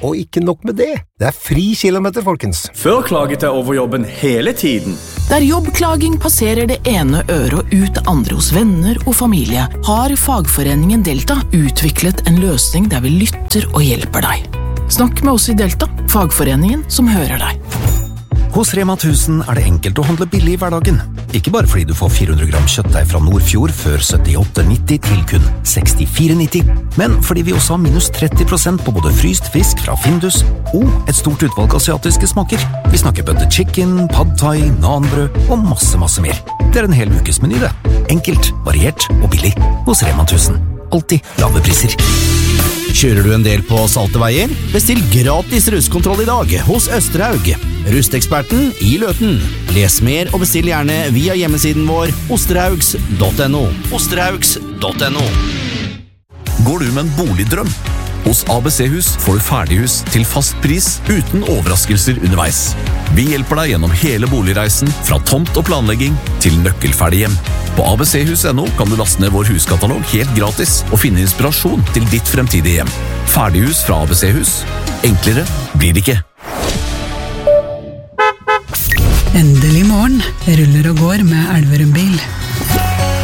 Og ikke nok med det. Det fri kilometer, folkens. Før klaget jeg over jobben hele tiden. Der jobbklaging passerer det ene øret og ut det andre hos venner og familie, har fagforeningen Delta utviklet en løsning der vi lytter og hjelper deg. Snakk med oss i Delta, fagforeningen som hører deg. Hos Rema 1000 det enkelt å handle billig i hverdagen. Ikke bare fordi du får 400 gram kjøttdeig fra Nordfjord før 78,90 til kun 64,90, men fordi vi også har minus 30% på både fryst fisk fra Findus og et stort utvalg asiatiske smaker. Vi snakker butter chicken, pad thai, nanbrød og masse mer. Det en hel ukes meny, det. Enkelt, variert og billig hos Rema 1000. Alltid lave priser. Kjører du en del på salte veier? Bestill gratis rustkontroll i dag hos Østerhaug. Rusteksperten i Løten. Les mer og bestill gjerne via hjemmesiden vår osterhaugs.no. Osterhaugs.no. Går du med en boligdrøm? Hos ABC-hus får du ferdighus til fast pris uten overraskelser underveis. Vi hjelper deg gjennom hele boligreisen, fra tomt og planlegging til nøkkelferdig hjem. På abchus.no kan du laste ned vår huskatalog helt gratis og finne inspirasjon til ditt fremtidige hjem. Ferdighus fra ABC-hus. Enklere blir det ikke. Endelig morgen ruller og går med Elverum bil.